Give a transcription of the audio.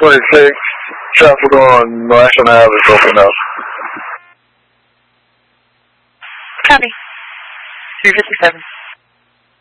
26, traffic on National Ave is open up. Copy. 357.